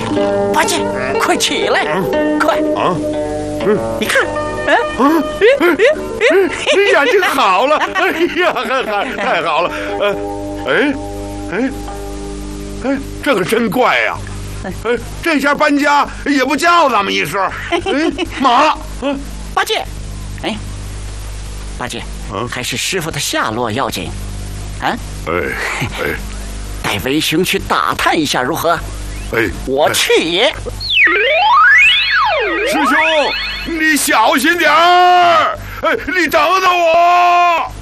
八戒，快起来，快！啊，你看， 眼睛好了，哎呀，太好了，这可真怪呀！这下搬家也不叫咱们一声，马了。 八戒，八戒，还是师傅的下落要紧，啊？带为兄去打探一下如何？我去也。 师兄，你小心点儿！你等等我。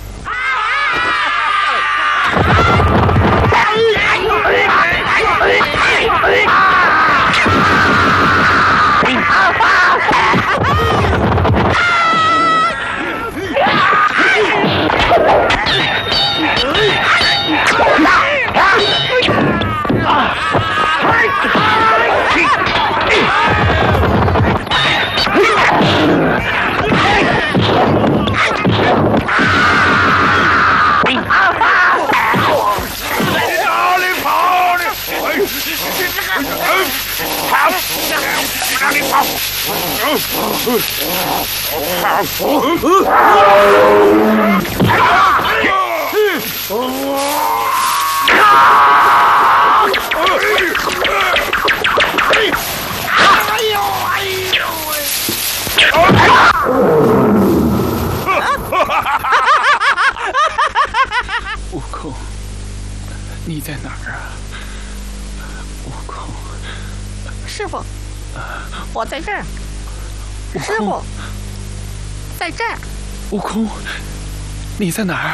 让你跑！ 悟空，你在哪儿啊？悟空， 师傅，我在这儿。师傅，在这儿。 悟空，你在哪儿？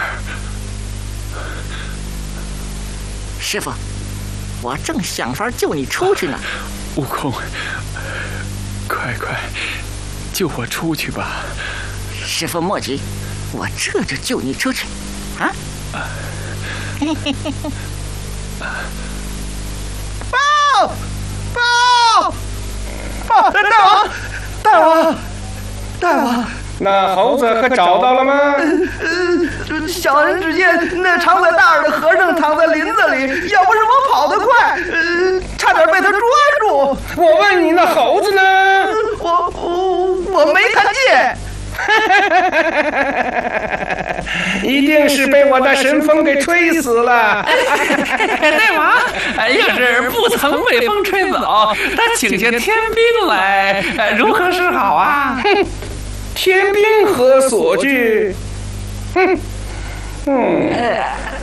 师傅，我正想法救你出去呢。 悟空，快救我出去吧！ 师傅莫急，我这就救你出去。啊！ 大王，那猴子可找到了吗？ 小人只见那藏在大耳的和尚躺在林子里，要不是我跑得快，差点被他抓住。 我问你，那猴子呢？ 我没看见。 一定是被我那神风给吹死了。 大王，要是不曾被风吹走，他请下天兵来，如何是好啊？ 哼，天兵何所惧？